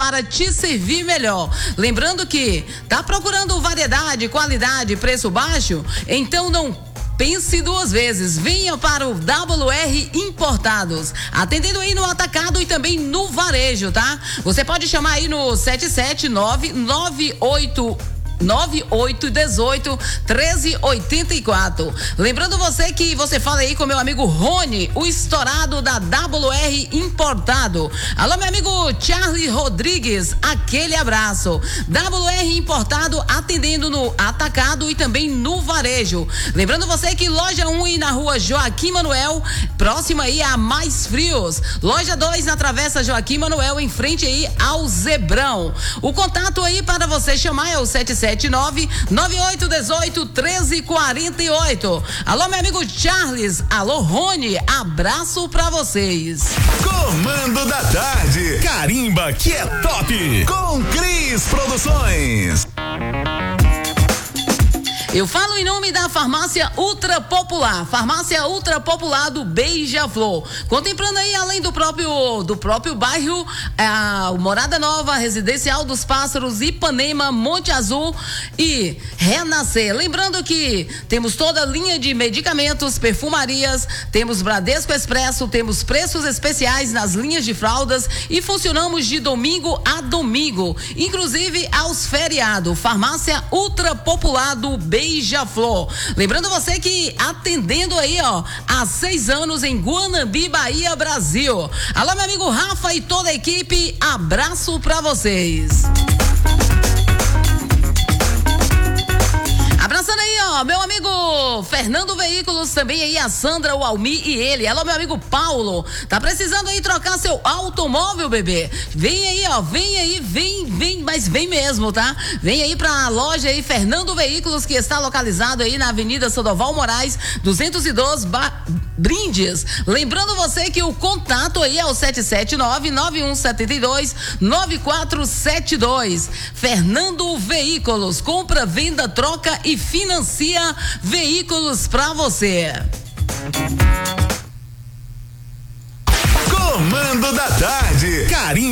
para te servir melhor. Lembrando que tá procurando variedade, qualidade, preço baixo? Então não pense duas vezes, venha para o WR Importados, atendendo aí no atacado e também no varejo, tá? Você pode chamar aí no 77998181384. Lembrando você que você fala aí com meu amigo Rony, o estourado da WR Importado. Alô, meu amigo Charlie Rodrigues, aquele abraço. WR Importado atendendo no atacado e também no varejo. Lembrando você que loja 1 e na rua Joaquim Manuel, próxima aí a Mais Frios. Loja 2 na Travessa Joaquim Manuel, em frente aí ao Zebrão. O contato aí para você chamar é o 779-9818-1348. Alô, meu amigo Charles. Alô, Rony. Abraço pra vocês. Comando da tarde. Carimba que é top. Com Cris Produções. Eu falo em nome da Farmácia Ultra Popular, Farmácia Ultra Popular do Beija-Flor, contemplando aí além do próprio bairro, Morada Nova, Residencial dos Pássaros, Ipanema, Monte Azul e Renascer. Lembrando que temos toda a linha de medicamentos, perfumarias, temos Bradesco Expresso, temos preços especiais nas linhas de fraldas e funcionamos de domingo a domingo, inclusive aos feriados. Farmácia Ultra Popular do Beija-Flor. Lembrando você que atendendo aí, ó, há 6 anos em Guanambi, Bahia, Brasil. Alô, meu amigo Rafa e toda a equipe, abraço pra vocês. Abraçando aí, ó, meu amigo Fernando Veículos, também aí a Sandra, o Almi e ele. Alô, meu amigo Paulo, tá precisando aí trocar seu automóvel, bebê? Vem aí, ó, vem, mas vem mesmo, tá? Vem aí pra loja aí, Fernando Veículos, que está localizado aí na Avenida Sandoval Moraes, 212 Brindes. Lembrando você que o contato aí é o 779-9172-9472. Fernando Veículos, compra, venda, troca e financia veículos pra você. Comando da tarde. Carinho.